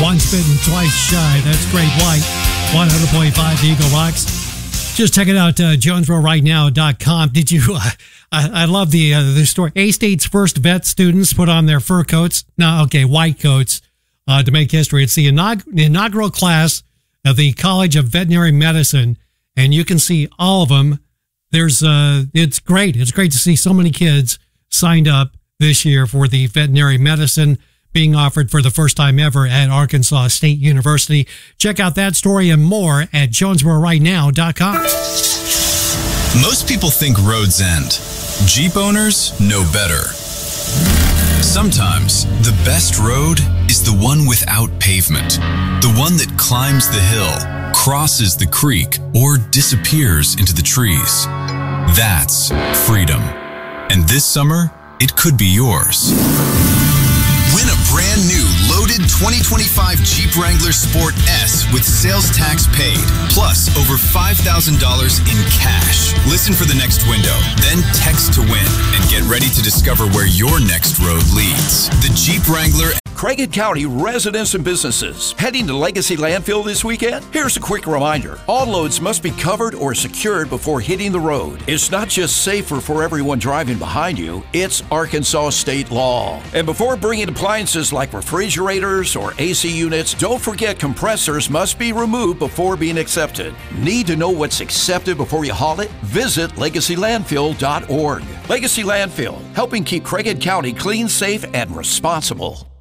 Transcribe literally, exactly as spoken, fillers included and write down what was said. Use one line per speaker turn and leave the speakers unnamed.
Once bitten, twice shy. That's Great White. one hundred point five Eagle Rocks. Just check it out, uh, Jonesboro Right Now dot com. Did you, uh, I, I love the, uh, the story. A-State's first vet students put on their fur coats. No, okay, white coats uh, to make history. It's the inaug- inaugural class of the College of Veterinary Medicine, and you can see all of them. There's, uh, it's great. It's great to see so many kids signed up this year for the veterinary medicine being offered for the first time ever at Arkansas State University. Check out that story and more at Jonesboro Right Now dot com.
Most people think roads end. Jeep owners know better. Sometimes the best road is the one without pavement, the one that climbs the hill, crosses the creek, or disappears into the trees. That's freedom. And this summer, it could be yours. Win a brand new loaded twenty twenty-five Jeep Wrangler Sport S with sales tax paid, plus over five thousand dollars in cash. Listen for the next window, then text to win and get ready to discover where your next road leads. The Jeep Wrangler.
Craighead County residents and businesses heading to Legacy Landfill this weekend? Here's a quick reminder. All loads must be covered or secured before hitting the road. It's not just safer for everyone driving behind you, it's Arkansas state law. And before bringing appliances like refrigerators or A C units, don't forget compressors must be removed before being accepted. Need to know what's accepted before you haul it? Visit legacy landfill dot org. Legacy Landfill, helping keep Craighead County clean, safe, and responsible.